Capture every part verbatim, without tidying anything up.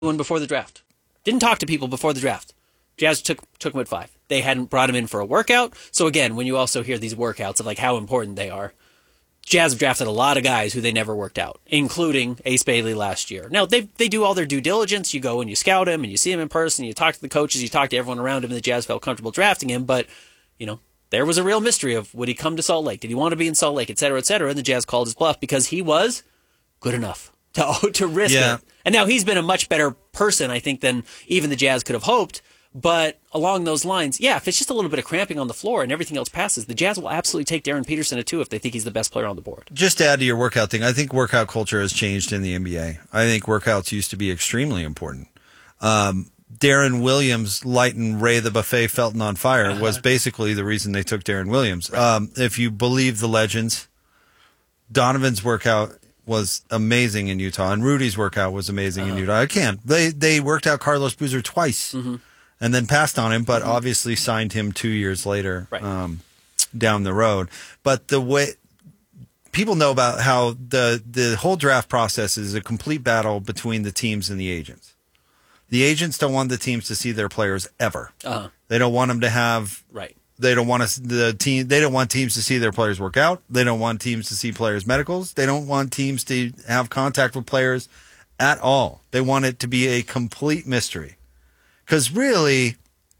one before the draft. Didn't talk to people before the draft. Jazz took took him at five. They hadn't brought him in for a workout. So again, when you also hear these workouts of like how important they are, Jazz have drafted a lot of guys who they never worked out, including Ace Bailey last year. Now, they they do all their due diligence. You go and you scout him, and you see him in person, you talk to the coaches, you talk to everyone around him, and the Jazz felt comfortable drafting him. But, you know, there was a real mystery of would he come to Salt Lake? Did he want to be in Salt Lake, et cetera, et cetera? And the Jazz called his bluff because he was good enough to, to risk yeah. it. And now he's been a much better person, I think, than even the Jazz could have hoped. But along those lines, yeah, if it's just a little bit of cramping on the floor and everything else passes, the Jazz will absolutely take Darren Peterson at two if they think he's the best player on the board. Just to add to your workout thing, I think workout culture has changed in the N B A. I think workouts used to be extremely important. Um, Darren Williams lighting Ray the Buffet Felton on fire was basically the reason they took Darren Williams. Right. Um, if you believe the legends, Donovan's workout was amazing in Utah, and Rudy's workout was amazing uh-huh. in Utah. I can't. They, they worked out Carlos Boozer twice. Mm-hmm. And then passed on him, but obviously signed him two years later right. um, down the road. But the way people know about how the the whole draft process is a complete battle between the teams and the agents. The agents don't want the teams to see their players ever. Uh-huh. They don't want them to have. Right. They don't want to the team. They don't want teams to see their players work out. They don't want teams to see players' medicals. They don't want teams to have contact with players at all. They want it to be a complete mystery. Because really,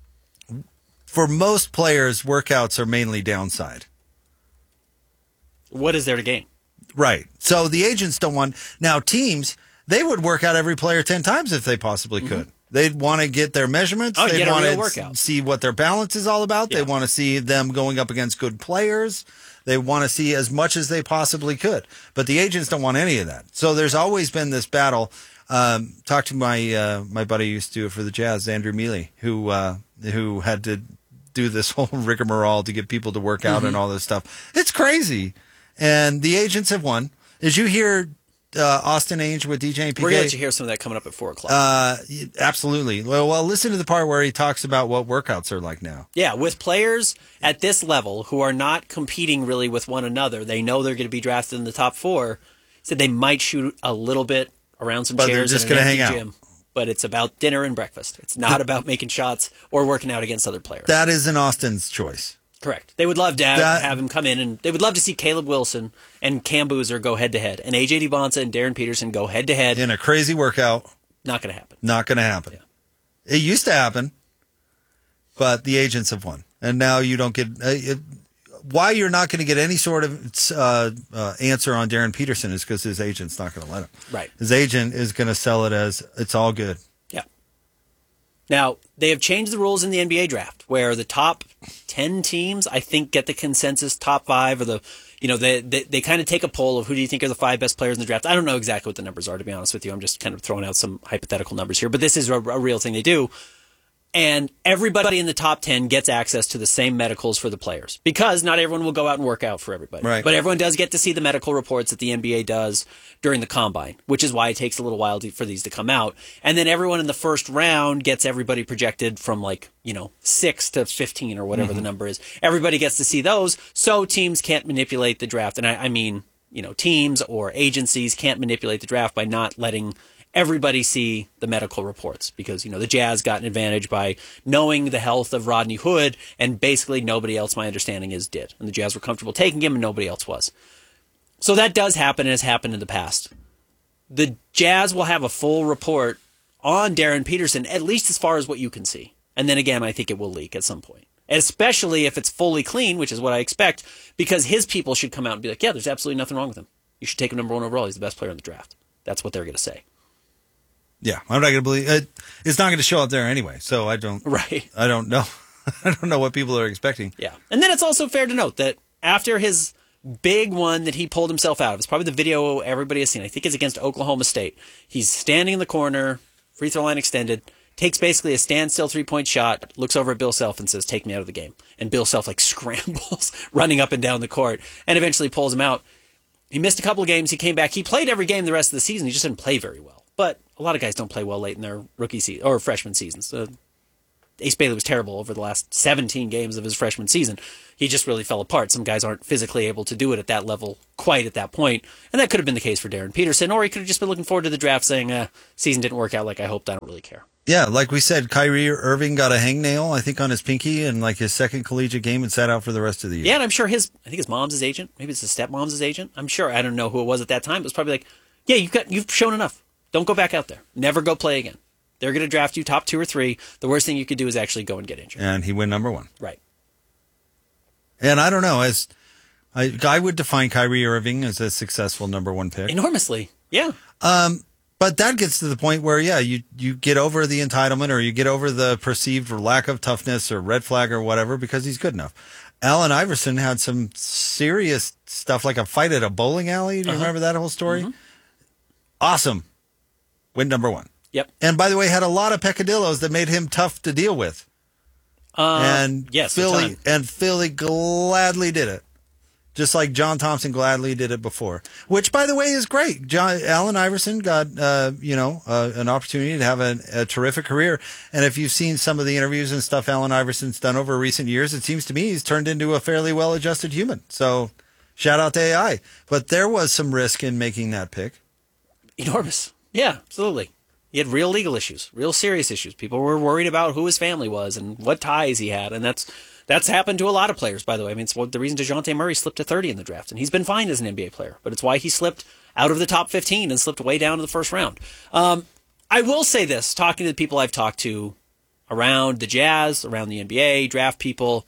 for most players, workouts are mainly downside. What is there to gain? Right. So the agents don't want... Now, teams, they would work out every player ten times if they possibly could. Mm-hmm. They'd want to get their measurements. Oh, They'd get a want real to workout. see what their balance is all about. Yeah. They want to see them going up against good players. They want to see as much as they possibly could. But the agents don't want any of that. So there's always been this battle... Um, talked to my uh, my buddy who used to do it for the Jazz, Andrew Mealy, who uh, who had to do this whole rigmarole to get people to work out mm-hmm. and all this stuff. It's crazy, and the agents have won. Did you hear uh, Austin Ainge with DJing P K? We're going to let you hear some of that coming up at four o'clock. Uh, absolutely. Well, well, listen to the part where he talks about what workouts are like now. Yeah, with players at this level who are not competing really with one another, they know they're going to be drafted in the top four. Said they might shoot a little bit around some but chairs they're just in an gonna empty hang out. gym. But it's about dinner and breakfast. It's not about making shots or working out against other players. That is an Austin's choice. Correct. They would love to have, That, have him come in, and they would love to see Caleb Wilson and Cam Boozer go head-to-head, and A J DeBonsa and Darren Peterson go head-to-head. In a crazy workout. Not going to happen. Not going to happen. Yeah. It used to happen, but the agents have won. And now you don't get... Uh, it, why you're not going to get any sort of uh, uh, answer on Darren Peterson is because his agent's not going to let him. Right. His agent is going to sell it as it's all good. Yeah. Now, they have changed the rules in the N B A draft where the top ten teams, I think, get the consensus top five or the, you know, they, they, they kind of take a poll of who do you think are the five best players in the draft. I don't know exactly what the numbers are, to be honest with you. I'm just kind of throwing out some hypothetical numbers here, but this is a, a real thing they do. And everybody in the top ten gets access to the same medicals for the players because not everyone will go out and work out for everybody. Right. But everyone does get to see the medical reports that the N B A does during the combine, which is why it takes a little while to, for these to come out. And then everyone in the first round gets everybody projected from like, you know, six to fifteen or whatever mm-hmm. the number is. Everybody gets to see those. So teams can't manipulate the draft. And I, I mean, you know, teams or agencies can't manipulate the draft by not letting everybody see the medical reports because, you know, the Jazz got an advantage by knowing the health of Rodney Hood, and basically nobody else, my understanding is, did. And the Jazz were comfortable taking him, and nobody else was. So that does happen and has happened in the past. The Jazz will have a full report on Darren Peterson, at least as far as what you can see. And then again, I think it will leak at some point. Especially if it's fully clean, which is what I expect, because his people should come out and be like, yeah, there's absolutely nothing wrong with him. You should take him number one overall. He's the best player in the draft. That's what they're going to say. Yeah, I'm not going to believe it. It's not going to show up there anyway, so I don't. Right. I don't know. I don't know what people are expecting. Yeah, and then it's also fair to note that after his big one that he pulled himself out of, it's probably the video everybody has seen. I think it's against Oklahoma State. He's standing in the corner, free throw line extended, takes basically a standstill three point shot, looks over at Bill Self and says, "Take me out of the game." And Bill Self like scrambles, running up and down the court, and eventually pulls him out. He missed a couple of games. He came back. He played every game the rest of the season. He just didn't play very well. But a lot of guys don't play well late in their rookie season or freshman seasons. Uh, Ace Bailey was terrible over the last seventeen games of his freshman season. He just really fell apart. Some guys aren't physically able to do it at that level quite at that point. And that could have been the case for Darren Peterson, or he could have just been looking forward to the draft saying, uh, season didn't work out like I hoped. I don't really care. Yeah, like we said, Kyrie Irving got a hangnail, I think, on his pinky in like his second collegiate game and sat out for the rest of the year. Yeah, and I'm sure his, I think his mom's his agent. Maybe it's his stepmom's his agent. I'm sure. I don't know who it was at that time. It was probably like, yeah, you've got, you've shown enough. Don't go back out there. Never go play again. They're going to draft you top two or three. The worst thing you could do is actually go and get injured. And he went number one. Right. And I don't know, as I, I would define Kyrie Irving as a successful number one pick. Enormously. Yeah. Um, but that gets to the point where, yeah, you, you get over the entitlement or you get over the perceived lack of toughness or red flag or whatever because he's good enough. Allen Iverson had some serious stuff like a fight at a bowling alley. Do you uh-huh. remember that whole story? Mm-hmm. Awesome. Went number one. Yep. And by the way, had a lot of peccadillos that made him tough to deal with. Uh, and yes, Philly and Philly gladly did it, just like John Thompson gladly did it before. Which, by the way, is great. John Allen Iverson got uh, you know uh, an opportunity to have a, a terrific career. And if you've seen some of the interviews and stuff Allen Iverson's done over recent years, it seems to me he's turned into a fairly well-adjusted human. So, shout out to A I. But there was some risk in making that pick. Enormous. Yeah, absolutely. He had real legal issues, real serious issues. People were worried about who his family was and what ties he had. And that's that's happened to a lot of players, by the way. I mean, it's the reason DeJounte Murray slipped to thirty in the draft. And he's been fine as an N B A player. But it's why he slipped out of the top fifteen and slipped way down to the first round. Um, I will say this, talking to the people I've talked to around the Jazz, around the N B A, draft people,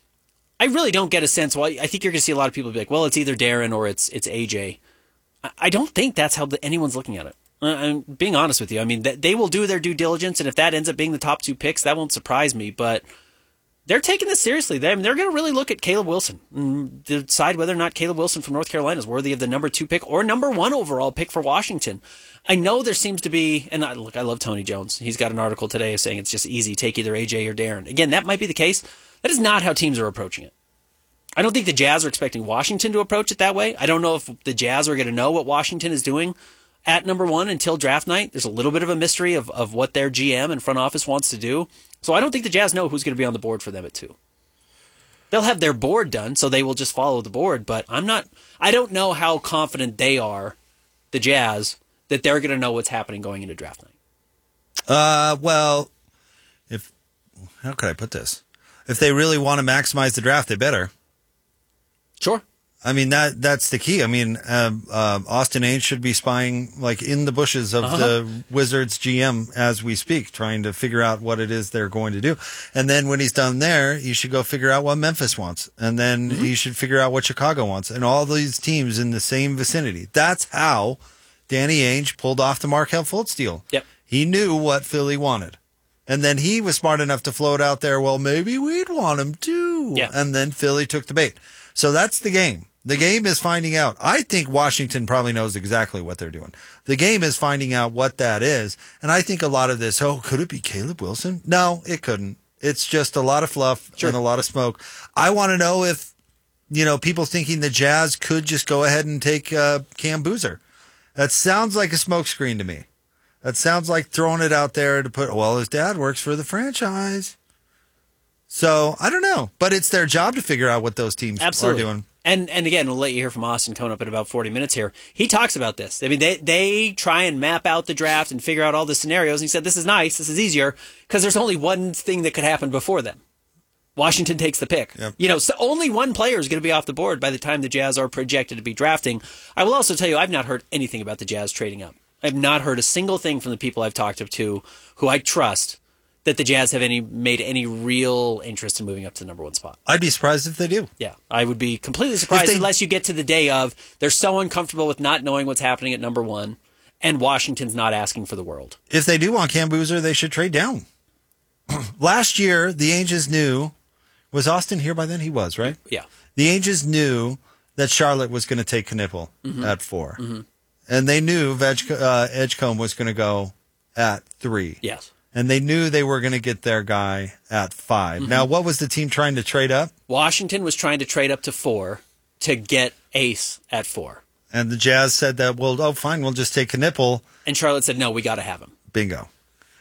I really don't get a sense. Well, I think you're going to see a lot of people be like, well, it's either Darren or it's it's A J. I don't think that's how the, anyone's looking at it. I'm being honest with you. I mean, they will do their due diligence, and if that ends up being the top two picks, that won't surprise me. But they're taking this seriously. They're, they're going to really look at Caleb Wilson and decide whether or not Caleb Wilson from North Carolina is worthy of the number two pick or number one overall pick for Washington. I know there seems to be, and I, look, I love Tony Jones. He's got an article today saying it's just easy, take either A J or Darren. Again, that might be the case. That is not how teams are approaching it. I don't think the Jazz are expecting Washington to approach it that way. I don't know if the Jazz are going to know what Washington is doing at number one until draft night. There's a little bit of a mystery of, of what their G M and front office wants to do. So I don't think the Jazz know who's going to be on the board for them at two. They'll have their board done, so they will just follow the board. But I'm not, I don't know how confident they are, the Jazz, that they're going to know what's happening going into draft night. Uh, well, if, how could I put this? If they really want to maximize the draft, they better. Sure. I mean, that that's the key. I mean, um, uh, Austin Ainge should be spying like in the bushes of uh-huh. the Wizards G M as we speak, trying to figure out what it is they're going to do. And then when he's done there, he should go figure out what Memphis wants. And then mm-hmm. he should figure out what Chicago wants. And all these teams in the same vicinity. That's how Danny Ainge pulled off the Markelle Fultz deal. Yep. He knew what Philly wanted. And then he was smart enough to float out there, well, maybe we'd want him too. Yeah. And then Philly took the bait. So that's the game. The game is finding out. I think Washington probably knows exactly what they're doing. The game is finding out what that is. And I think a lot of this, oh, could it be Caleb Wilson? No, it couldn't. It's just a lot of fluff sure. and a lot of smoke. I want to know if, you know, people thinking the Jazz could just go ahead and take uh, Cam Boozer. That sounds like a smokescreen to me. That sounds like throwing it out there to put, well, his dad works for the franchise. So, I don't know. But it's their job to figure out what those teams Absolutely. are doing. And and again, we'll let you hear from Austin coming up in about forty minutes here. He talks about this. I mean, they, they try and map out the draft and figure out all the scenarios. And he said, this is nice, this is easier, because there's only one thing that could happen before them. Washington takes the pick. Yep. You know, so only one player is going to be off the board by the time the Jazz are projected to be drafting. I will also tell you, I've not heard anything about the Jazz trading up. I've not heard a single thing from the people I've talked to who I trust that the Jazz have any made any real interest in moving up to the number one spot. I'd be surprised if they do. Yeah, I would be completely surprised they, unless you get to the day of they're so uncomfortable with not knowing what's happening at number one, and Washington's not asking for the world. If they do want Cam Boozer, they should trade down. Last year, the Angels knew, was Austin here by then? He was, right? Yeah. The Angels knew that Charlotte was going to take Knipple mm-hmm. at four. Mm-hmm. And they knew Veg, uh, Edgecombe was going to go at three. Yes. And they knew they were going to get their guy at five. Mm-hmm. Now, what was the team trying to trade up? Washington was trying to trade up to four to get Ace at four. And the Jazz said that, well, oh, fine, we'll just take Knipple. And Charlotte said, no, we got to have him. Bingo.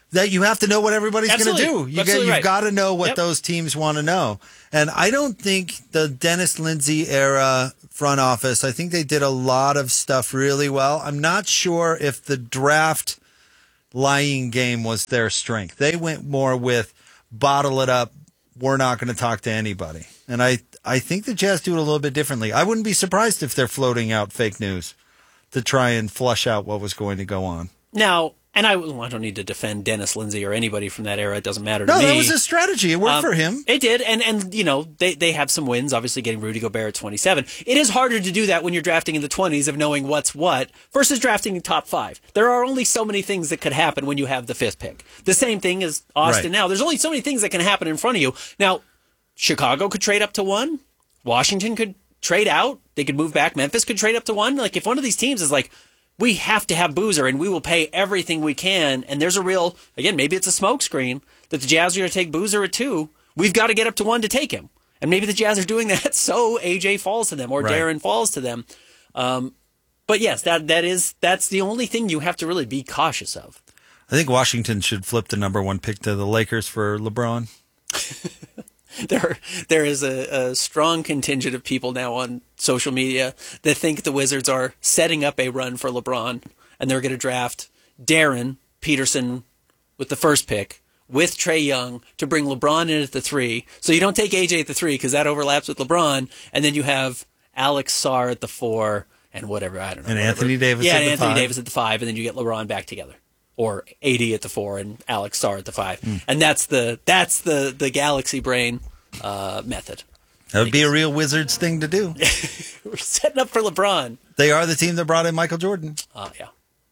that you have to know what everybody's going to Absolutely. do. You get, Absolutely you've right. got to know what Yep. those teams want to know. And I don't think the Dennis Lindsay era front office, I think they did a lot of stuff really well. I'm not sure if the draft lying game was their strength. They went more with bottle it up. We're not going to talk to anybody. And I, I think the Jazz do it a little bit differently. I wouldn't be surprised if they're floating out fake news to try and flush out what was going to go on. Now, and I, well, I don't need to defend Dennis Lindsay or anybody from that era. It doesn't matter to No, me. that was his strategy. It worked Um, for him. It did, and and you know they they have some wins. Obviously, getting Rudy Gobert at twenty-seven. It is harder to do that when you're drafting in the twenties of knowing what's what versus drafting in top five. There are only so many things that could happen when you have the fifth pick. The same thing as Austin Right. now. There's only so many things that can happen in front of you. Now, Chicago could trade up to one. Washington could trade out. They could move back. Memphis could trade up to one. Like if one of these teams is like, we have to have Boozer and we will pay everything we can. And there's a real, again, maybe it's a smokescreen that the Jazz are going to take Boozer at two. We've got to get up to one to take him. And maybe the Jazz are doing that so A J falls to them or Right. Darren falls to them. Um, but yes, that that is that's the only thing you have to really be cautious of. I think Washington should flip the number one pick to the Lakers for LeBron. There, there is a, a strong contingent of people now on social media that think the Wizards are setting up a run for LeBron, and they're going to draft Darren Peterson with the first pick with Trae Young to bring LeBron in at the three. So you don't take A J at the three because that overlaps with LeBron, and then you have Alex Sarr at the four and whatever, I don't know. And whatever. Anthony Davis yeah, at and the Anthony five. Davis at the five, and then you get LeBron back together. Or A D at the four and Alex Sarr at the five, Hmm. and that's the that's the the Galaxy Brain uh, method. That would be a real Wizards thing to do. We're setting up for LeBron. They are the team that brought in Michael Jordan. Oh yeah,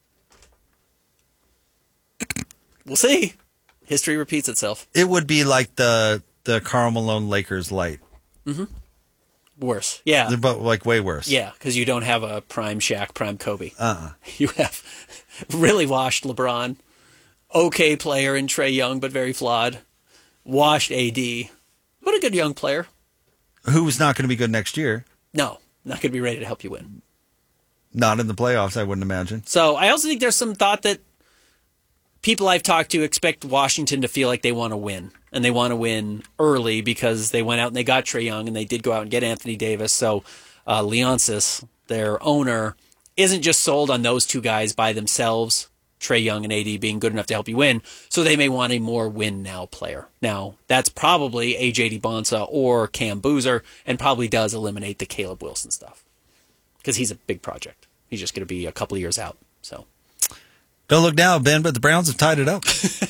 we'll see. History repeats itself. It would be like the the Karl Malone Lakers light. Worse, yeah, They're both like way worse. yeah, because you don't have a prime Shaq, prime Kobe. Uh-uh. You have really washed LeBron, okay player in Trae Young, but very flawed. Washed A D, but a good young player. Who's not going to be good next year? No, not going to be ready to help you win. Not in the playoffs, I wouldn't imagine. So I also think there's some thought that people I've talked to expect Washington to feel like they want to win. And they want to win early because they went out and they got Trae Young and they did go out and get Anthony Davis. So uh, Leonsis, their owner, isn't just sold on those two guys by themselves, Trae Young and A D being good enough to help you win. So they may want a more win-now player. Now, that's probably A J DeBonsa or Cam Boozer and probably does eliminate the Caleb Wilson stuff because he's a big project. He's just going to be a couple of years out. So Don't look now, Ben, but the Browns have tied it up.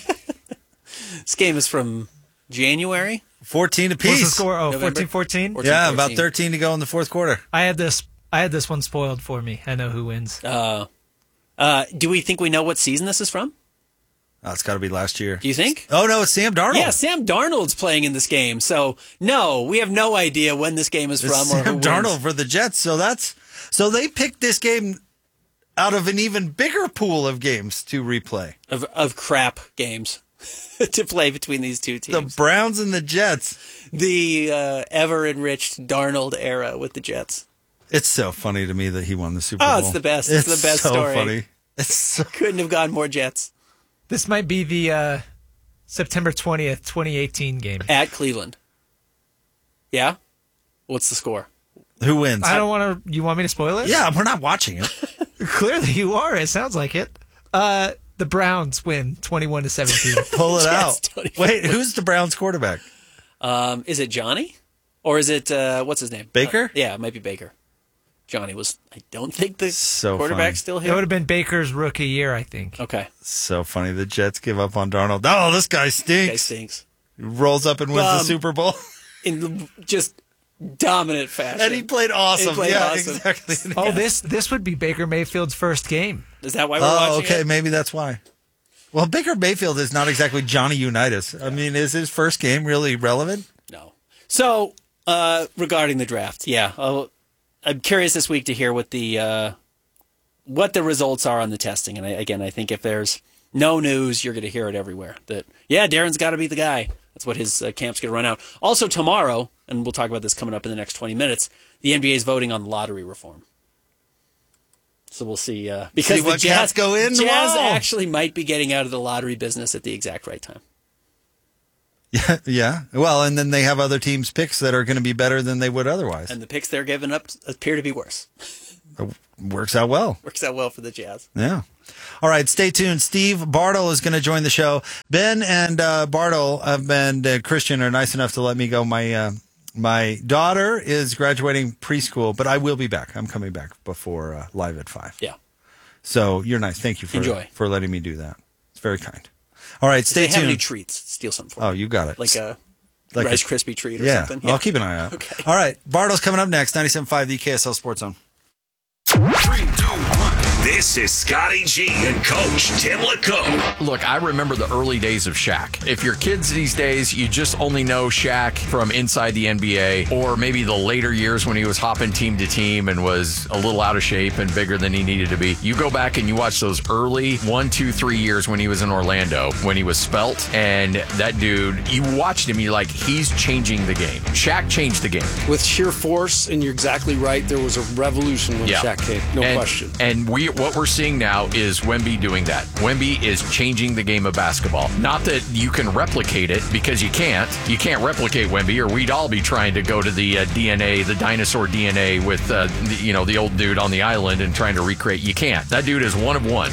this game is from January. fourteen What's the apiece. score? Oh, November? fourteen fourteen? Or- Yeah, fourteen. about thirteen to go in the fourth quarter. I had this I had this one spoiled for me. I know who wins. Uh, uh, do we think we know what season this is from? Oh, it's got to be last year. Do you think? Oh, no, it's Sam Darnold. Yeah, Sam Darnold's playing in this game. So, no, we have no idea when this game is It's from or who Sam wins. Darnold for the Jets. So that's so they picked this game out of an even bigger pool of games to replay. Of, of crap games to play between these two The teams. Browns and the Jets. The, uh, ever-enriched Darnold era with the Jets. It's so funny to me that he won the Super Oh, Bowl. it's the best. It's the best so story. funny. It's so Couldn't have gone more Jets. This might be the uh, September twentieth, twenty eighteen game. At Cleveland. Yeah? What's the score? who wins? I don't want to. You want me to spoil it? Yeah, we're not watching it. Clearly you are. It sounds like it. Uh, the Browns win twenty-one to seventeen. Pull it Jets out. don't even Wait, who's the Browns quarterback? Um, is it Johnny? Or is it, uh, what's his name? Baker? Uh, yeah, it might be Baker. Johnny was, I don't think the So quarterback's funny. still It here. would have been Baker's rookie year, I think. Okay. So funny. The Jets give up on Darnold. Oh, this guy Guy stinks. stinks. Rolls up and wins the Um, Super Bowl. In just dominant fashion. And he played awesome. He played yeah, awesome. exactly. Oh, this this would be Baker Mayfield's first game. Is that why we're Oh, watching okay. it? Maybe that's why. Well, Baker Mayfield is not exactly Johnny Unitas. I mean, is his first game really relevant? No. So, uh, regarding the draft, yeah, I'll, I'm curious this week to hear what the uh, what the results are on the testing. And I, again, I think if there's no news, you're going to hear it everywhere. That yeah, Darren's got to be the guy. That's what his uh, camp's going to run out. Also tomorrow, and we'll talk about this coming up in the next twenty minutes. The N B A is voting on lottery reform. So we'll see. Uh, because see what the Jazz cats go in. Jazz Whoa. actually might be getting out of the lottery business at the exact right time. Yeah, yeah. Well, and then they have other teams' picks that are going to be better than they would otherwise. And the picks they're giving up appear to be worse. It works out well. Works out well for the Jazz. Yeah. All right, stay tuned. Steve Bartle is going to join the show. Ben and uh, Bartle have been, uh, Christian are nice enough to let me go. My uh, my daughter is graduating preschool, but I will be back. I'm coming back before uh, Live at five. Yeah. So you're nice. Thank you for, Enjoy. for letting me do that. It's very kind. All right, stay if they tuned. have any treats, steal some for me. Oh, you got it. Like a Like Rice a- Krispie treat or yeah. something. I'll keep an eye out. Okay. All right, Bartle's coming up next. ninety-seven point five, the K S L Sports Zone. Three, two, one. This is Scotty G and Coach Tim LeComb. Look, I remember the early days of Shaq. If your kids these days, you just only know Shaq from inside the N B A, or maybe the later years when he was hopping team to team and was a little out of shape and bigger than he needed to be. You go back and you watch those early one, two, three years when he was in Orlando, when he was svelte, and that dude, you watched him, you're like, he's changing the game. Shaq changed the game. With sheer force, and you're exactly right, there was a revolution when Yeah. Shaq came, no and, question. And we, what we're seeing now is Wemby doing that. Wemby is changing the game of basketball. Not that you can replicate it, because you can't. You can't replicate Wemby, or we'd all be trying to go to the uh, D N A, the dinosaur D N A with uh, the, you know, the old dude on the island and trying to recreate. You can't. That dude is one of one.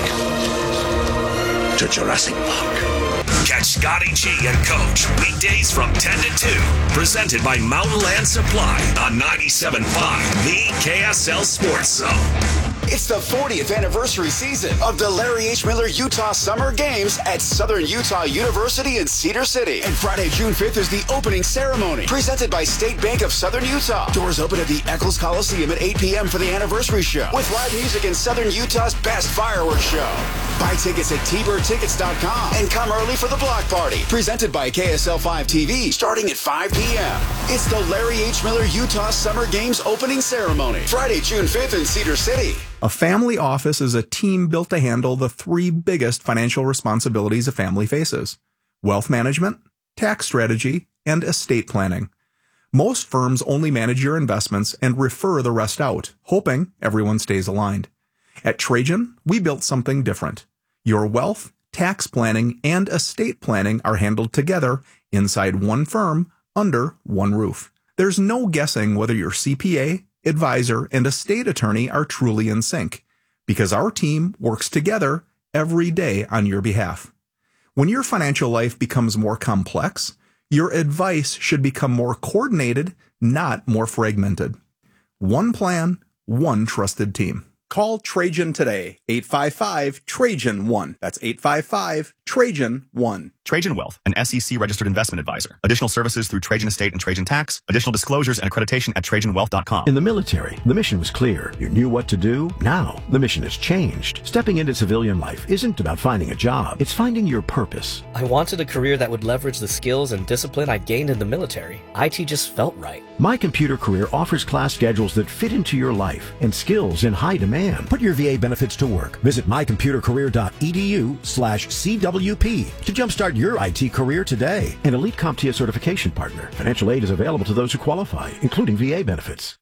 Welcome to Jurassic Park. Catch Scotty G and Coach weekdays from ten to two. Presented by Mountain Land Supply on ninety-seven point five, the K S L Sports Zone. It's the fortieth anniversary season of the Larry H. Miller Utah Summer Games at Southern Utah University in Cedar City. And Friday, June fifth is the opening ceremony, presented by State Bank of Southern Utah. Doors open at the Eccles Coliseum at eight p.m. for the anniversary show, with live music and Southern Utah's best fireworks show. Buy tickets at T bird tickets dot com and come early for the block party, presented by K S L five T V, starting at five p.m. It's the Larry H. Miller Utah Summer Games opening ceremony, Friday, June fifth in Cedar City. A family office is a team built to handle the three biggest financial responsibilities a family faces: wealth management, tax strategy, and estate planning. Most firms only manage your investments and refer the rest out, hoping everyone stays aligned. At Trajan, we built something different. Your wealth, tax planning, and estate planning are handled together inside one firm under one roof. There's no guessing whether your C P A, advisor, and estate attorney are truly in sync, because our team works together every day on your behalf. When your financial life becomes more complex, your advice should become more coordinated, not more fragmented. One plan, one trusted team. Call Trajan today, eight five five, Trajan one. That's eight five five, Trajan one. Trajan Wealth, an S E C-registered investment advisor. Additional services through Trajan Estate and Trajan Tax. Additional disclosures and accreditation at Trajan Wealth dot com. In the military, the mission was clear. You knew what to do. Now, the mission has changed. Stepping into civilian life isn't about finding a job. It's finding your purpose. I wanted a career that would leverage the skills and discipline I gained in the military. I T just felt right. My Computer Career offers class schedules that fit into your life and skills in high demand. Put your V A benefits to work. Visit my computer career dot e d u slash C W P to jumpstart your I T career today. An Elite CompTIA certification partner. Financial aid is available to those who qualify, including V A benefits.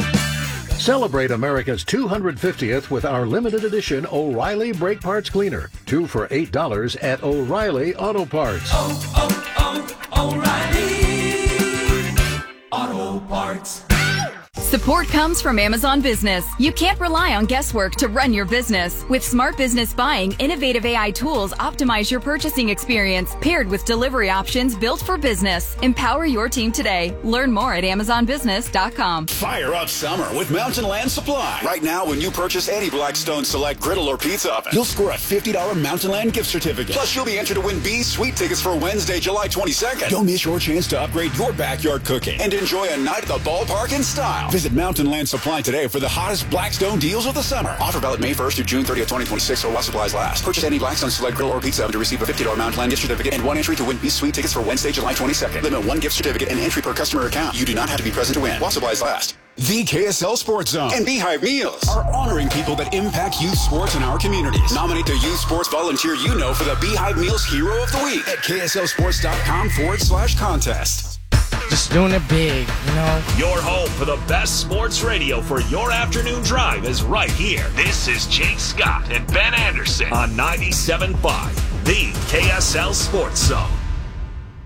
Celebrate America's two hundred fiftieth with our limited edition O'Reilly Brake Parts Cleaner. Two for eight dollars at O'Reilly Auto Parts. Oh, oh, oh, O'Reilly Auto Parts. Support comes from Amazon Business. You can't rely on guesswork to run your business. With Smart Business Buying, innovative A I tools optimize your purchasing experience, paired with delivery options built for business. Empower your team today. Learn more at amazon business dot com. Fire up summer with Mountain Land Supply. Right now, when you purchase any Blackstone Select griddle or pizza oven, you'll score a fifty dollars Mountain Land gift certificate. Plus, you'll be entered to win B's Sweet tickets for Wednesday, July twenty-second. Don't miss your chance to upgrade your backyard cooking and enjoy a night at the ballpark in style. Visit Mountain Land Supply today for the hottest Blackstone deals of the summer. Offer valid May first through June thirtieth, twenty twenty-six, or while supplies last. Purchase any Blackstone Select griddle or pizza oven to receive a fifty dollars Mountain Land gift certificate and one entry to win B's Sweet tickets for Wednesday, July twenty-second. Limit one gift certificate and entry per customer account. You do not have to be present to win. While supplies last. The K S L Sports Zone and Beehive Meals are honoring people that impact youth sports in our communities. Nominate the youth sports volunteer you know for the Beehive Meals Hero of the Week at K S L sports dot com forward slash contest. Just doing it big, you know? Your home for the best sports radio for your afternoon drive is right here. This is Jake Scott and Ben Anderson on ninety-seven point five, the K S L Sports Zone.